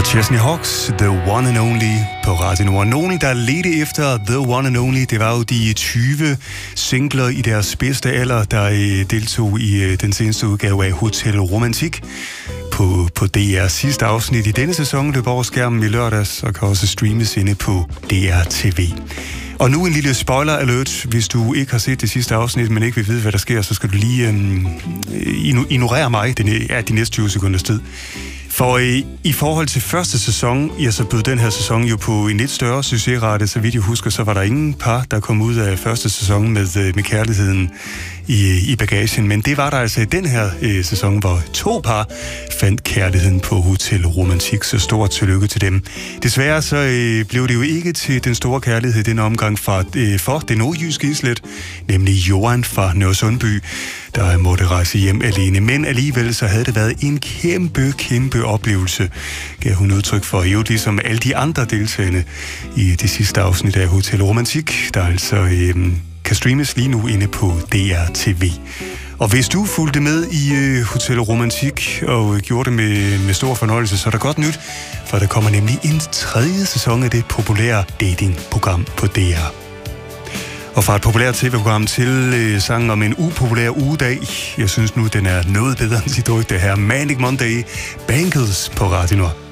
Chesney Hawks, The One and Only på Radio Nord. Nogen, der ledte efter The One and Only, det var jo de 20 singler i deres bedste alder, der deltog i den seneste udgave af Hotel Romantik på DR. Sidste afsnit i denne sæson løb over skærmen i lørdags og kan også streames inde på DR TV. Og nu en lille spoiler alert. Hvis du ikke har set det sidste afsnit, men ikke vil vide, hvad der sker, så skal du lige ignorere mig de næste 20 sekunders tid. For i forhold til første sæson, ja, så bød den her sæson jo på en lidt større succesrate. Så vidt jeg husker, så var der ingen par, der kom ud af første sæson med kærligheden i bagagen. Men det var der altså i den her sæson, hvor 2 par fandt kærligheden på Hotel Romantik. Så stort tillykke til dem. Desværre så blev det jo ikke til den store kærlighed i den omgang for det nordjyske islet, nemlig Johan fra Nørresundby, der måtte rejse hjem alene. Men alligevel så havde det været en kæmpe oplevelse, gav hun udtryk for, jo ligesom alle de andre deltagende i det sidste afsnit af Hotel Romantik, der altså kan streames lige nu inde på DR TV. Og hvis du fulgte med i Hotel Romantik og gjorde det med stor fornøjelse, så er der godt nyt, for der kommer nemlig en 3. sæson af det populære datingprogram på DR. Og fra et populært tv-program til sangen om en upopulær ugedag. Jeg synes nu, den er noget bedre end sit rygte her. Manic Monday, Bangles på Radio Nord.